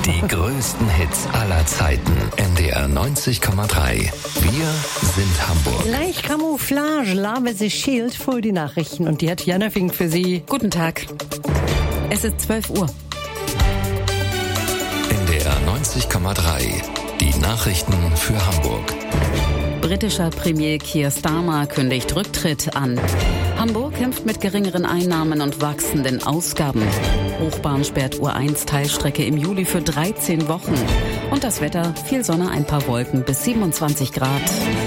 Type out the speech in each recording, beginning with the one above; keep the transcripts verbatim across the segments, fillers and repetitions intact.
Die größten Hits aller Zeiten. N D R neunzig Komma drei. Wir sind Hamburg. Gleich Camouflage, Love is a Shield vor die Nachrichten. Und die hat Jana Fink für Sie. Guten Tag. Es ist zwölf Uhr. N D R neunzig Komma drei. Die Nachrichten für Hamburg. Britischer Premier Keir Starmer kündigt Rücktritt an. Hamburg kämpft mit geringeren Einnahmen und wachsenden Ausgaben. Hochbahn sperrt U eins Teilstrecke im Juli für dreizehn Wochen. Und das Wetter, viel Sonne, ein paar Wolken bis siebenundzwanzig Grad.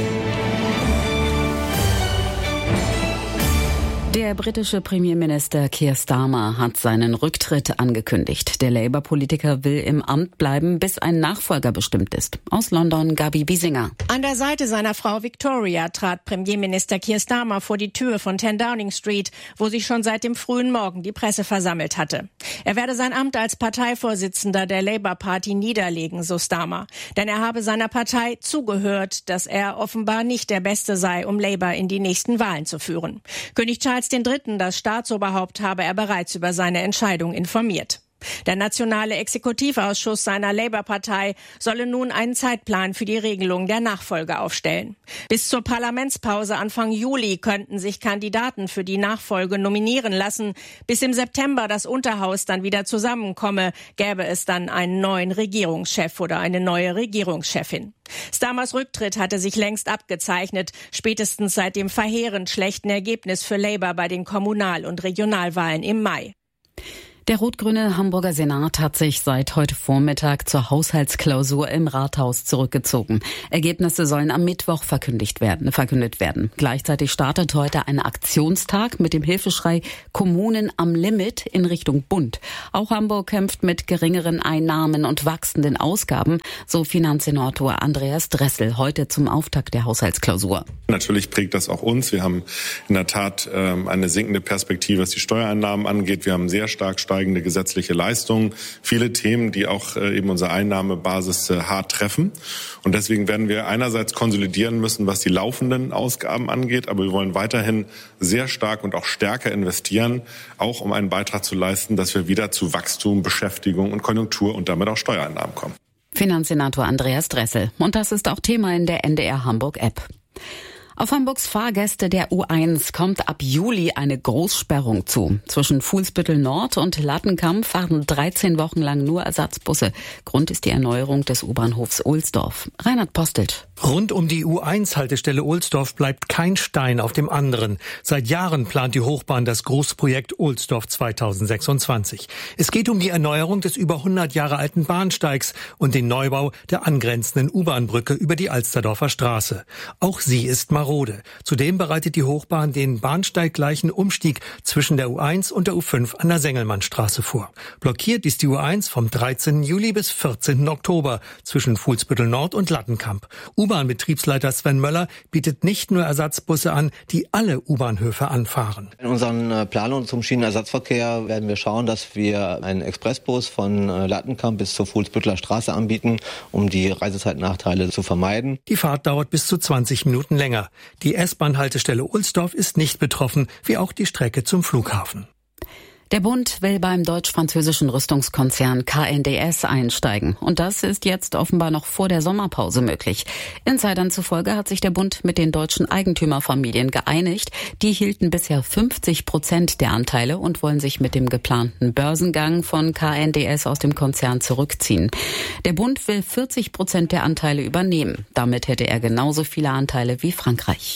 Der britische Premierminister Keir Starmer hat seinen Rücktritt angekündigt. Der Labour-Politiker will im Amt bleiben, bis ein Nachfolger bestimmt ist. Aus London, Gabi Biesinger. An der Seite seiner Frau Victoria trat Premierminister Keir Starmer vor die Tür von zehn Downing Street, wo sich schon seit dem frühen Morgen die Presse versammelt hatte. Er werde sein Amt als Parteivorsitzender der Labour Party niederlegen, so Starmer. Denn er habe seiner Partei zugehört, dass er offenbar nicht der Beste sei, um Labour in die nächsten Wahlen zu führen. König Charles den Dritten, das Staatsoberhaupt, habe er bereits über seine Entscheidung informiert. Der nationale Exekutivausschuss seiner Labour-Partei solle nun einen Zeitplan für die Regelung der Nachfolge aufstellen. Bis zur Parlamentspause Anfang Juli könnten sich Kandidaten für die Nachfolge nominieren lassen. Bis im September das Unterhaus dann wieder zusammenkomme, gäbe es dann einen neuen Regierungschef oder eine neue Regierungschefin. Starmers Rücktritt hatte sich längst abgezeichnet, spätestens seit dem verheerend schlechten Ergebnis für Labour bei den Kommunal- und Regionalwahlen im Mai. Der rot-grüne Hamburger Senat hat sich seit heute Vormittag zur Haushaltsklausur im Rathaus zurückgezogen. Ergebnisse sollen am Mittwoch verkündigt werden, verkündet werden. Gleichzeitig startet heute ein Aktionstag mit dem Hilfeschrei Kommunen am Limit in Richtung Bund. Auch Hamburg kämpft mit geringeren Einnahmen und wachsenden Ausgaben, so Finanzsenator Andreas Dressel heute zum Auftakt der Haushaltsklausur. Natürlich prägt das auch uns. Wir haben in der Tat ähm, eine sinkende Perspektive, was die Steuereinnahmen angeht. Wir haben sehr stark steigende gesetzliche Leistungen, viele Themen, die auch äh, eben unsere Einnahmebasis äh, hart treffen. Und deswegen werden wir einerseits konsolidieren müssen, was die laufenden Ausgaben angeht, aber wir wollen weiterhin sehr stark und auch stärker investieren, auch um einen Beitrag zu leisten, dass wir wieder zu Wachstum, Beschäftigung und Konjunktur und damit auch Steuereinnahmen kommen. Finanzsenator Andreas Dressel. Und das ist auch Thema in der N D R Hamburg App. Auf Hamburgs Fahrgäste der U eins kommt ab Juli eine Großsperrung zu. Zwischen Fuhlsbüttel Nord und Lattenkamp fahren dreizehn Wochen lang nur Ersatzbusse. Grund ist die Erneuerung des U-Bahnhofs Ohlsdorf. Reinhard Postelt. Rund um die U eins Haltestelle Ohlsdorf bleibt kein Stein auf dem anderen. Seit Jahren plant die Hochbahn das Großprojekt Ohlsdorf zweitausendsechsundzwanzig. Es geht um die Erneuerung des über hundert Jahre alten Bahnsteigs und den Neubau der angrenzenden U-Bahn-Brücke über die Alsterdorfer Straße. Auch sie ist marode. Zudem bereitet die Hochbahn den bahnsteiggleichen Umstieg zwischen der U eins und der U fünf an der Sengelmannstraße vor. Blockiert ist die U eins vom dreizehnten Juli bis vierzehnten Oktober zwischen Fuhlsbüttel Nord und Lattenkamp. U-Bahn-Betriebsleiter Sven Möller bietet nicht nur Ersatzbusse an, die alle U-Bahnhöfe anfahren. In unseren Planungen zum Schienenersatzverkehr werden wir schauen, dass wir einen Expressbus von Lattenkamp bis zur Fuhlsbütteler Straße anbieten, um die Reisezeitnachteile zu vermeiden. Die Fahrt dauert bis zu zwanzig Minuten länger. Die S-Bahn-Haltestelle Ohlsdorf ist nicht betroffen, wie auch die Strecke zum Flughafen. Der Bund will beim deutsch-französischen Rüstungskonzern K N D S einsteigen. Und das ist jetzt offenbar noch vor der Sommerpause möglich. Insidern zufolge hat sich der Bund mit den deutschen Eigentümerfamilien geeinigt. Die hielten bisher fünfzig Prozent der Anteile und wollen sich mit dem geplanten Börsengang von K N D S aus dem Konzern zurückziehen. Der Bund will vierzig Prozent der Anteile übernehmen. Damit hätte er genauso viele Anteile wie Frankreich.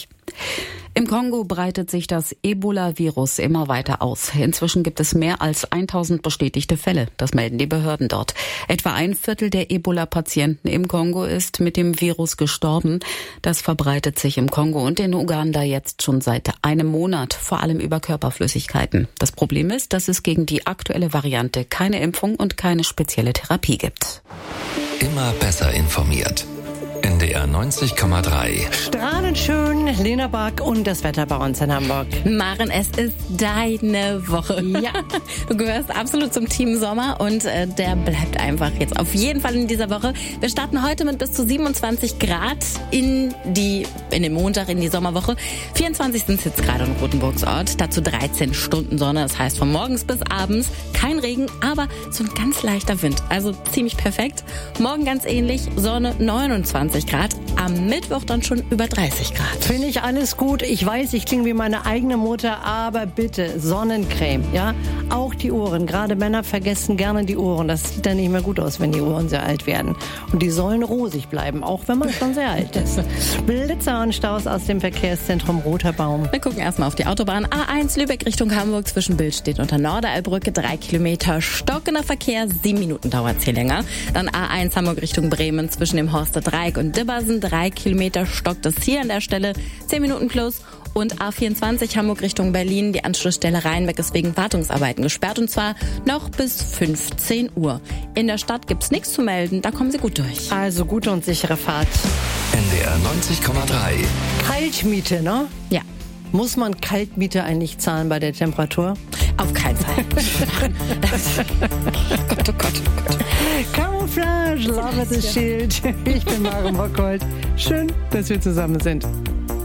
Im Kongo breitet sich das Ebola-Virus immer weiter aus. Inzwischen gibt es mehr als tausend bestätigte Fälle. Das melden die Behörden dort. Etwa ein Viertel der Ebola-Patienten im Kongo ist mit dem Virus gestorben. Das verbreitet sich im Kongo und in Uganda jetzt schon seit einem Monat, vor allem über Körperflüssigkeiten. Das Problem ist, dass es gegen die aktuelle Variante keine Impfung und keine spezielle Therapie gibt. Immer besser informiert. N N D R neunzig Komma drei. Strahlend schön, Lena Bark und das Wetter bei uns in Hamburg. Maren, es ist deine Woche. Ja. Du gehörst absolut zum Team Sommer und äh, der bleibt einfach jetzt auf jeden Fall in dieser Woche. Wir starten heute mit bis zu siebenundzwanzig Grad in die in den Montag, in die Sommerwoche. vierundzwanzig sind es jetzt gerade in Rotenburgsort. Dazu dreizehn Stunden Sonne. Das heißt von morgens bis abends kein Regen, aber so ein ganz leichter Wind. Also ziemlich perfekt. Morgen ganz ähnlich. Sonne neunundzwanzig Grad. Am Mittwoch dann schon über dreißig Grad. Finde ich alles gut. Ich weiß, ich klinge wie meine eigene Mutter, aber bitte Sonnencreme, ja? Auch die Ohren. Gerade Männer vergessen gerne die Ohren. Das sieht dann nicht mehr gut aus, wenn die Ohren sehr alt werden. Und die sollen rosig bleiben, auch wenn man schon sehr alt ist. Blitzer und Staus aus dem Verkehrszentrum Roter Baum. Wir gucken erstmal auf die Autobahn. A eins Lübeck Richtung Hamburg zwischen Billstedt und der Norderalbrücke. Drei Kilometer stockender Verkehr. Sieben Minuten dauert es hier länger. Dann A eins Hamburg Richtung Bremen zwischen dem Horster Dreieck und Dibbersen. Drei Kilometer stockt es hier an der Stelle. Zehn Minuten plus. Und A vierundzwanzig Hamburg Richtung Berlin. Die Anschlussstelle Rheinbeck ist wegen Wartungsarbeiten gesperrt. Und zwar noch bis fünfzehn Uhr. In der Stadt gibt's nichts zu melden. Da kommen Sie gut durch. Also gute und sichere Fahrt. N D R neunzig Komma drei. Kaltmiete, ne? Ja. Muss man Kaltmiete eigentlich zahlen bei der Temperatur? Auf keinen Fall. oh Gott, oh Gott, oh Gott. Camouflage, Love is a Shield. Ich bin Maren Bockholt. Schön, dass wir zusammen sind.